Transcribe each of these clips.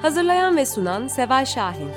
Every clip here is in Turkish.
Hazırlayan ve sunan Seval Şahin.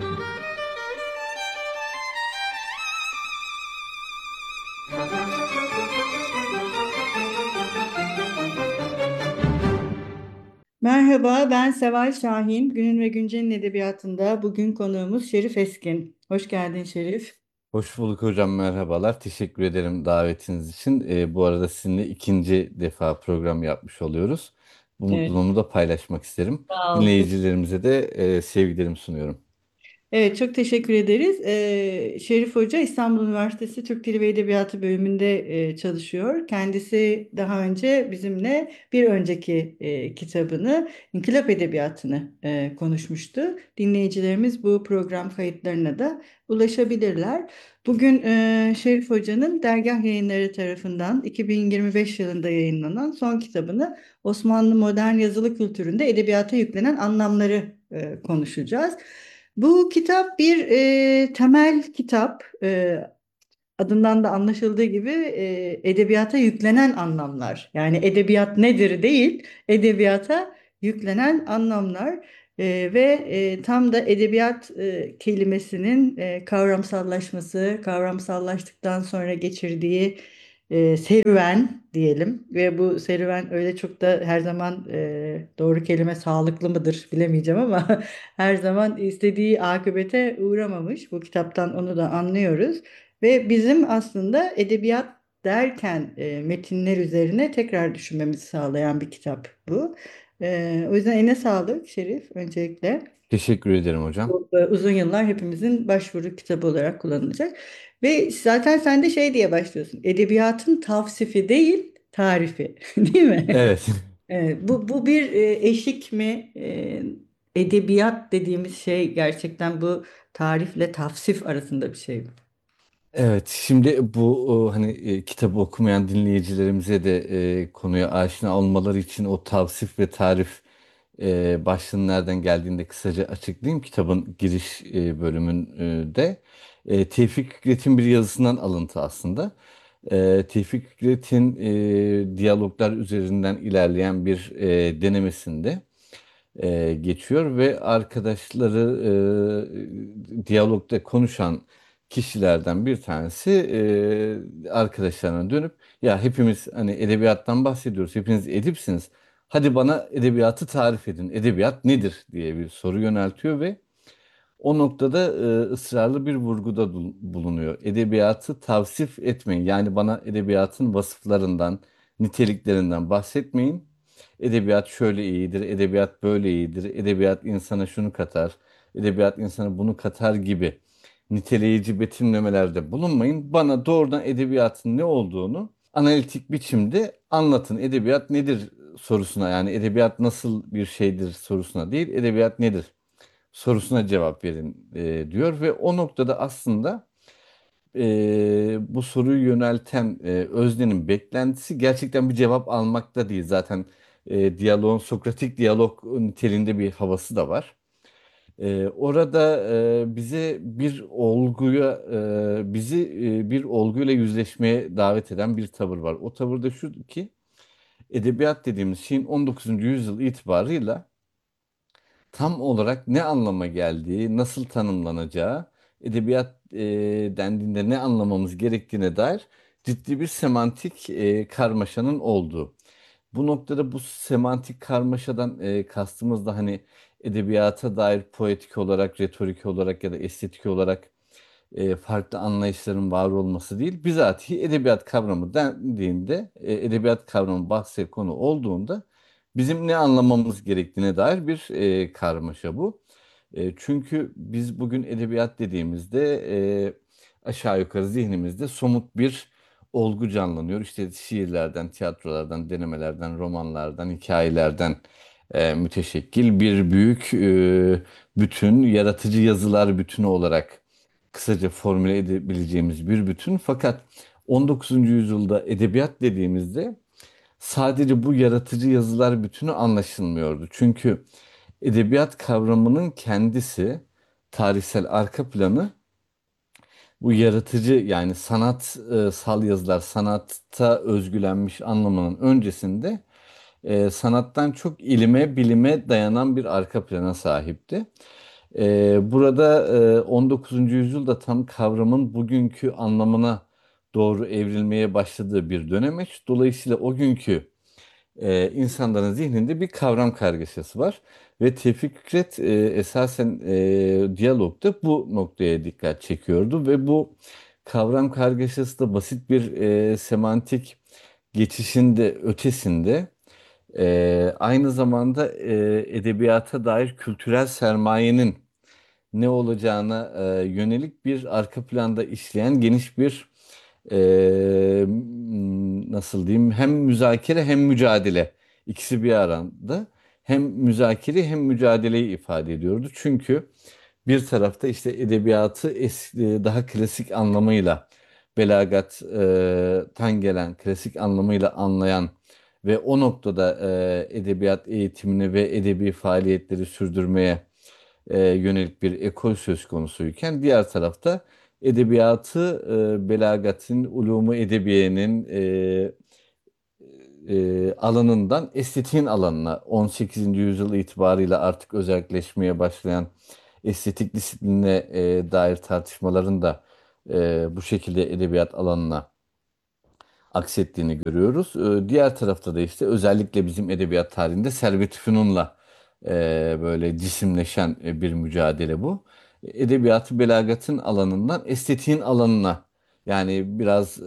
Merhaba, ben Seval Şahin. Günün ve Güncel'in edebiyatında bugün konuğumuz Şerif Eskin. Hoş geldin Şerif. Hoş bulduk hocam, merhabalar. Teşekkür ederim davetiniz için. Bu arada sizinle ikinci defa program yapmış oluyoruz. Bu Evet, mutluluğumu da paylaşmak isterim. sağ ol. Dinleyicilerimize de sevgilerimi sunuyorum. Evet, çok teşekkür ederiz. Şerif Hoca İstanbul Üniversitesi Türk Dili ve Edebiyatı bölümünde çalışıyor. Kendisi daha önce bizimle bir önceki kitabını, İnkılap Edebiyatı'nı konuşmuştu. Dinleyicilerimiz bu program kayıtlarına da ulaşabilirler. Bugün Şerif Hoca'nın Dergah Yayınları tarafından 2025 yılında yayınlanan son kitabını Osmanlı Modern Yazılı Kültüründe Edebiyata Yüklenen Anlamları konuşacağız. Bu kitap bir temel kitap. Adından da anlaşıldığı gibi edebiyata yüklenen anlamlar. Yani edebiyat nedir değil, edebiyata yüklenen anlamlar. Ve tam da edebiyat kelimesinin kavramsallaşması, kavramsallaştıktan sonra geçirdiği serüven diyelim. Ve bu serüven öyle çok da her zaman doğru kelime sağlıklı mıdır bilemeyeceğim ama her zaman istediği akıbete uğramamış. Bu kitaptan onu da anlıyoruz. Ve bizim aslında edebiyat derken metinler üzerine tekrar düşünmemizi sağlayan bir kitap bu. O yüzden eline sağlık Şerif öncelikle. Teşekkür ederim hocam. Bu, uzun yıllar hepimizin başvuru kitabı olarak kullanılacak. Ve zaten sen de şey diye başlıyorsun. Edebiyatın tavsifi değil, tarifi. Değil mi? Evet. Bu bir eşik mi? Edebiyat dediğimiz şey gerçekten bu tarifle tavsif arasında bir şey mi? Evet, şimdi bu hani kitabı okumayan dinleyicilerimize de konuya aşina olmaları için o tavsif ve tarif başlığının nereden geldiğini de kısaca açıklayayım. Kitabın giriş bölümünde Tevfik Fikret'in bir yazısından alıntı aslında. Tevfik Fikret'in diyaloglar üzerinden ilerleyen bir denemesinde geçiyor ve arkadaşları diyalogda konuşan kişilerden bir tanesi arkadaşlarına dönüp ya hepimiz hani edebiyattan bahsediyoruz, hepiniz edipsiniz. Hadi bana edebiyatı tarif edin. Edebiyat nedir diye bir soru yöneltiyor ve o noktada ısrarlı bir vurguda bulunuyor. Edebiyatı tavsif etmeyin. Yani bana edebiyatın vasıflarından, niteliklerinden bahsetmeyin. Edebiyat şöyle iyidir, edebiyat böyle iyidir, edebiyat insana şunu katar, edebiyat insana bunu katar gibi niteleyici betimlemelerde bulunmayın. Bana doğrudan edebiyatın ne olduğunu analitik biçimde anlatın. Edebiyat nedir sorusuna, yani edebiyat nasıl bir şeydir sorusuna değil, edebiyat nedir sorusuna cevap verin diyor ve o noktada aslında bu soruyu yönelten öznenin beklentisi gerçekten bir cevap almakta değil. Zaten diyaloğun Sokratik diyalog niteliğinde bir havası da var. Orada bize bir olguya bizi bir olguyla yüzleşmeye davet eden bir tavır var. O tavır da şu ki edebiyat dediğimiz şeyin 19. yüzyıl itibarıyla tam olarak ne anlama geldiği, nasıl tanımlanacağı, edebiyat dendiğinde ne anlamamız gerektiğine dair ciddi bir semantik karmaşanın olduğu. Bu noktada bu semantik karmaşadan kastımız da hani edebiyata dair poetik olarak, retorik olarak ya da estetik olarak farklı anlayışların var olması değil. Bizatihi edebiyat kavramı dendiğinde, edebiyat kavramı bahse konu olduğunda bizim ne anlamamız gerektiğine dair bir karmaşa bu. Çünkü biz bugün edebiyat dediğimizde aşağı yukarı zihnimizde somut bir olgu canlanıyor. İşte şiirlerden, tiyatrolardan, denemelerden, romanlardan, hikayelerden müteşekkil bir büyük bütün, yaratıcı yazılar bütünü olarak kısaca formüle edebileceğimiz bir bütün. Fakat 19. yüzyılda edebiyat dediğimizde sadece bu yaratıcı yazılar bütünü anlaşılmıyordu. Çünkü edebiyat kavramının kendisi, tarihsel arka planı bu yaratıcı yani sanatsal yazılar, sanatta özgülenmiş anlamının öncesinde sanattan çok ilime, bilime dayanan bir arka plana sahipti. Burada 19. yüzyılda tam kavramın bugünkü anlamına doğru evrilmeye başladığı bir dönemeç. Dolayısıyla o günkü insanların zihninde bir kavram kargaşası var. Ve Tevfik Fikret esasen diyalogda bu noktaya dikkat çekiyordu ve bu kavram kargaşası da basit bir semantik geçişin de ötesinde aynı zamanda edebiyata dair kültürel sermayenin ne olacağına yönelik bir arka planda işleyen geniş bir nasıl diyeyim, hem müzakere hem mücadele, ikisi bir arada, hem müzakere hem mücadeleyi ifade ediyordu. Çünkü bir tarafta işte edebiyatı daha klasik anlamıyla belagattan gelen klasik anlamıyla anlayan ve o noktada edebiyat eğitimini ve edebi faaliyetleri sürdürmeye yönelik bir ekol söz konusuyken, diğer tarafta edebiyatı belagatın, ulumu edebiyenin alanından estetiğin alanına, 18. yüzyıl itibarıyla artık özelleşmeye başlayan estetik disipline dair tartışmaların da bu şekilde edebiyat alanına aksettiğini görüyoruz. Diğer tarafta da işte özellikle bizim edebiyat tarihinde Servet-i Fünun'la böyle cisimleşen bir mücadele bu. Edebiyatı belagatın alanından estetiğin alanına, yani biraz